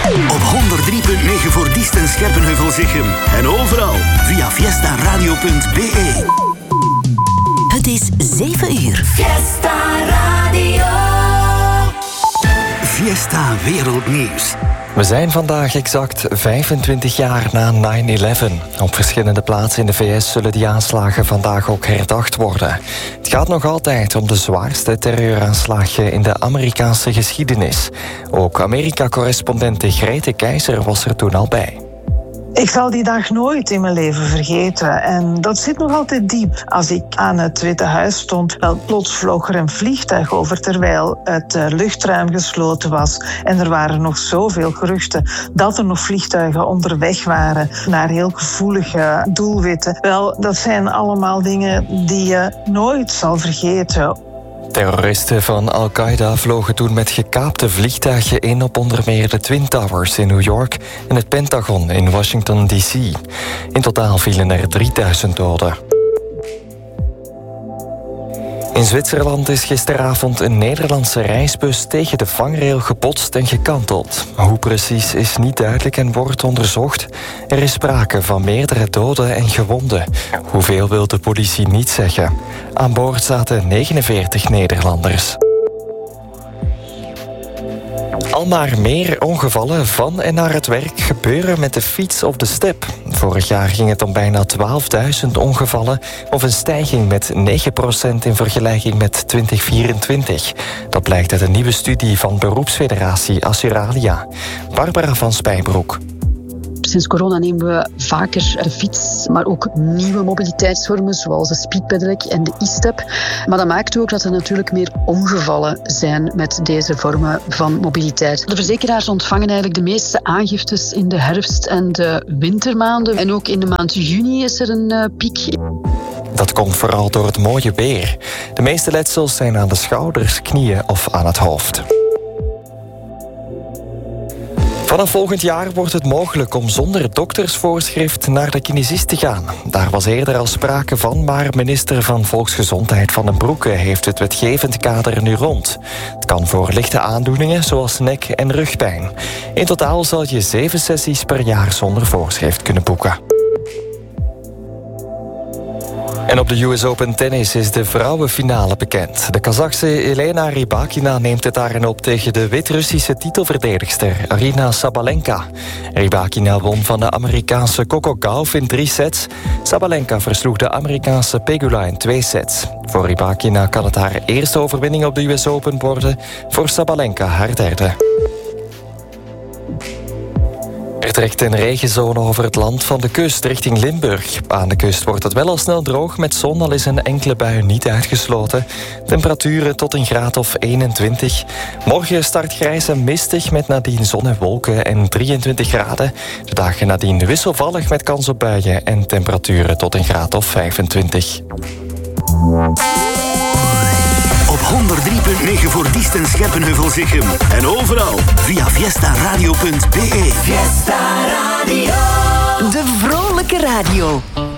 Op 103.9 voor Diest en Scherpenheuvel-Zichem. En overal via fiestaradio.be. Het is 7 uur. Fiesta Radio. Fiesta Wereldnieuws. We zijn vandaag exact 25 jaar na 9/11. Op verschillende plaatsen in de VS zullen die aanslagen vandaag ook herdacht worden. Het gaat nog altijd om de zwaarste terreuraanslagen in de Amerikaanse geschiedenis. Ook Amerika-correspondente Grete Keizer was er toen al bij. Ik zal die dag nooit in mijn leven vergeten. En dat zit nog altijd diep. Als ik aan het Witte Huis stond, wel, plots vloog er een vliegtuig over terwijl het luchtruim gesloten was. En er waren nog zoveel geruchten dat er nog vliegtuigen onderweg waren naar heel gevoelige doelwitten. Wel, dat zijn allemaal dingen die je nooit zal vergeten. Terroristen van Al-Qaeda vlogen toen met gekaapte vliegtuigen in op onder meer de Twin Towers in New York en het Pentagon in Washington D.C. In totaal vielen er 3000 doden. In Zwitserland is gisteravond een Nederlandse reisbus tegen de vangrail gebotst en gekanteld. Hoe precies is niet duidelijk en wordt onderzocht. Er is sprake van meerdere doden en gewonden. Hoeveel wil de politie niet zeggen. Aan boord zaten 49 Nederlanders. Al maar meer ongevallen van en naar het werk gebeuren met de fiets op de step. Vorig jaar ging het om bijna 12.000 ongevallen, of een stijging met 9% in vergelijking met 2024. Dat blijkt uit een nieuwe studie van beroepsfederatie Assuralia. Barbara van Spijbroek. Sinds corona nemen we vaker de fiets, maar ook nieuwe mobiliteitsvormen zoals de speedpedelec en de e-step. Maar dat maakt ook dat er natuurlijk meer ongevallen zijn met deze vormen van mobiliteit. De verzekeraars ontvangen eigenlijk de meeste aangiftes in de herfst- en de wintermaanden. En ook in de maand juni is er een piek. Dat komt vooral door het mooie weer. De meeste letsels zijn aan de schouders, knieën of aan het hoofd. Vanaf volgend jaar wordt het mogelijk om zonder doktersvoorschrift naar de kinesist te gaan. Daar was eerder al sprake van, maar minister van Volksgezondheid Van den Broeke heeft het wetgevend kader nu rond. Het kan voor lichte aandoeningen zoals nek- en rugpijn. In totaal zal je 7 sessies per jaar zonder voorschrift kunnen boeken. En op de US Open Tennis is de vrouwenfinale bekend. De Kazachse Elena Rybakina neemt het daarin op tegen de Wit-Russische titelverdedigster Aryna Sabalenka. Rybakina won van de Amerikaanse Coco Gauff in 3 sets. Sabalenka versloeg de Amerikaanse Pegula in 2 sets. Voor Rybakina kan het haar eerste overwinning op de US Open worden. Voor Sabalenka haar derde. Er trekt een regenzone over het land van de kust richting Limburg. Aan de kust wordt het wel al snel droog met zon, al is een enkele bui niet uitgesloten. Temperaturen tot een graad of 21. Morgen start grijs en mistig met nadien zon en wolken en 23 graden. De dagen nadien wisselvallig met kans op buien en temperaturen tot een graad of 25. Op 103.9 voor Diest en Scherpenheuvel-Zichem. En overal via fiestaradio.be. Fiesta Radio. De vrolijke radio.